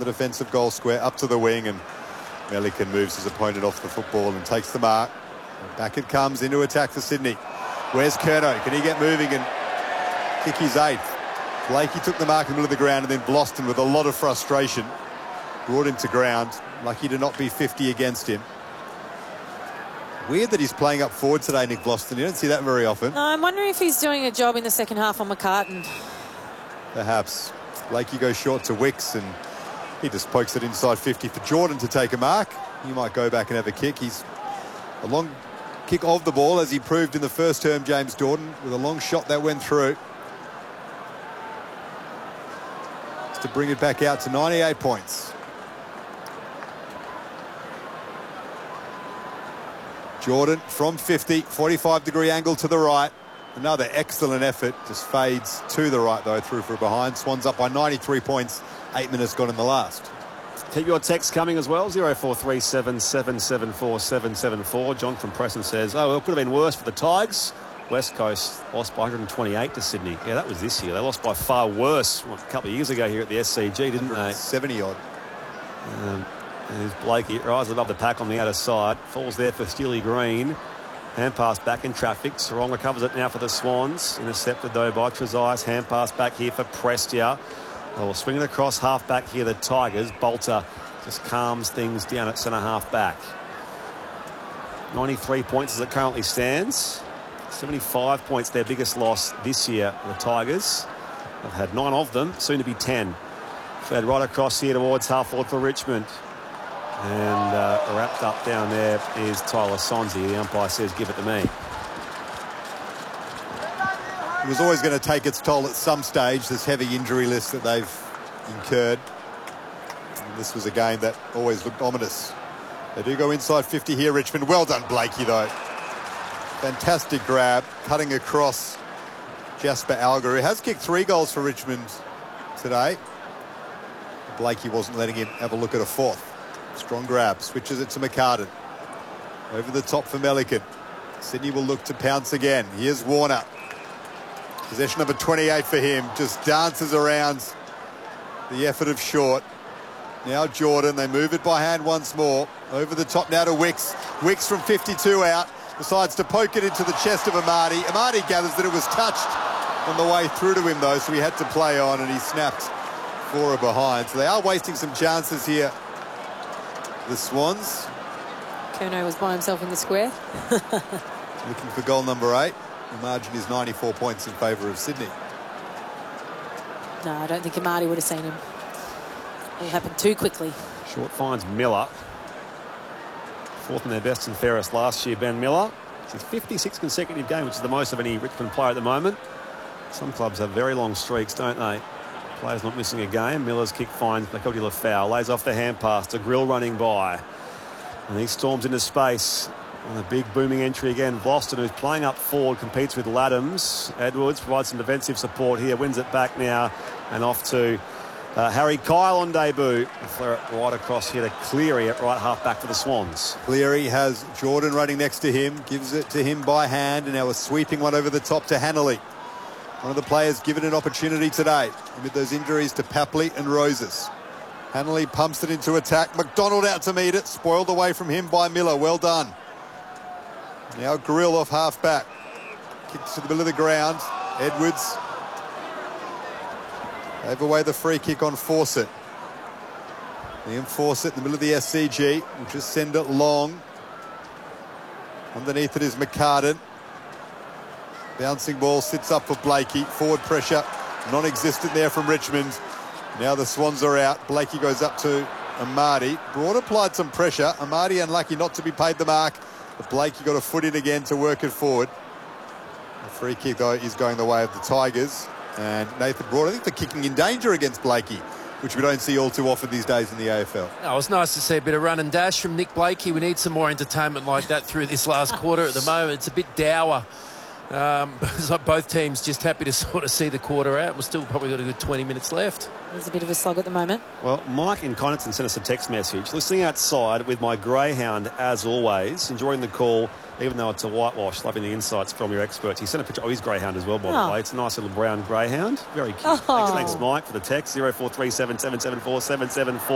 the defensive goal square, up to the wing, and Melican moves his opponent off the football and takes the mark. And back it comes into attack for Sydney. Where's Curnow? Can he get moving and kick his eighth? Blakey took the mark in the middle of the ground, and then Bloston, with a lot of frustration, brought him to ground. Lucky to not be 50 against him. Weird that he's playing up forward today, Nick Bloston. You don't see that very often. No, I'm wondering if he's doing a job in the second half on McCartan. Perhaps. Blakey goes short to Wicks, and he just pokes it inside 50 for Jordan to take a mark. He might go back and have a kick. He's a long kick of the ball, as he proved in the first term, James Jordan, with a long shot that went through. Just to bring it back out to 98 points. Jordan from 50, 45-degree angle to the right. Another excellent effort, just fades to the right, though, through for behind. Swans up by 93 points, 8 minutes gone in the last. Keep your texts coming as well, 0437 774 774. John from Preston says, oh, well, it could have been worse for the Tigers. West Coast lost by 128 to Sydney. Yeah, that was this year. They lost by far worse a couple of years ago here at the SCG, didn't they? 70-odd. And there's Blakey, rises above the pack on the outer side. Falls there for Steely Green. Hand pass back in traffic. Sarong recovers it now for the Swans. Intercepted, though, by Trezise. Hand pass back here for Prestia. Well, swing it across half back here, the Tigers. Bolter just calms things down at centre half back. 93 points as it currently stands. 75 points, their biggest loss this year, the Tigers. They've had 9 of them, soon to be 10. Fed right across here towards half forward for Richmond. And wrapped up down there is Tyler Sonsie. The umpire says, give it to me. It was always going to take its toll at some stage, this heavy injury list that they've incurred. And this was a game that always looked ominous. They do go inside 50 here, Richmond. Well done, Blakey, though. Fantastic grab, cutting across Jasper Alger, who has kicked 3 goals for Richmond today. Blakey wasn't letting him have a look at a fourth. Strong grab, switches it to McCartan. Over the top for Melican. Sydney will look to pounce again. Here's Warner. Possession number 28 for him. Just dances around the effort of Short. Now Jordan, they move it by hand once more. Over the top now to Wicks. Wicks from 52 out. Decides to poke it into the chest of Amadi. Amadi gathers that it was touched on the way through to him, though, so he had to play on, and he snapped 4 behind. So they are wasting some chances here, the Swans. Curnow was by himself in the square. Looking for goal number 8. The margin is 94 points in favour of Sydney. No, I don't think Amadi would have seen him. It happened too quickly. Short finds Miller. 4th in their best and fairest last year, Ben Miller. It's his 56th consecutive game, which is the most of any Richmond player at the moment. Some clubs have very long streaks, don't they? Players not missing a game. Miller's kick finds Macaulay foul. Lays off the hand pass to Grill running by. And he storms into space. And a big booming entry again. Boston, who's playing up forward, competes with Laddams. Edwards provides some defensive support here. Wins it back now. And off to Harry Kyle on debut. Flare it right across here to Cleary at right half back for the Swans. Cleary has Jordan running next to him. Gives it to him by hand. And now a sweeping one over the top to Hanley. One of the players given an opportunity today amid those injuries to Papley and Roses. Hanley pumps it into attack. McDonald out to meet it. Spoiled away from him by Miller. Well done. Now Grill off half back. Kicks to the middle of the ground. Edwards gave away the free kick on Fawcett. Liam Fawcett in the middle of the SCG. Will just send it long. Underneath it is McCartan. Bouncing ball sits up for Blakey. Forward pressure non-existent there from Richmond. Now the Swans are out. Blakey goes up to Amadi. Broad applied some pressure. Amadi unlucky not to be paid the mark. But Blakey got a foot in again to work it forward. The free kick, though, is going the way of the Tigers. And Nathan Broad, I think, they're kicking in danger against Blakey, which we don't see all too often these days in the AFL. Oh, it was nice to see a bit of run and dash from Nick Blakey. We need some more entertainment like that through this last quarter at the moment. It's a bit dour. Both teams just happy to sort of see the quarter out. We've still probably got a good 20 minutes left. There's a bit of a slog at the moment. Well, Mike in Connerton sent us a text message. Listening outside with my greyhound, as always. Enjoying the call, even though it's a whitewash. Loving the insights from your experts. He sent a picture of his greyhound as well, by the way. It's a nice little brown greyhound. Very cute. Thanks, Mike, for the text. 0437 774 774.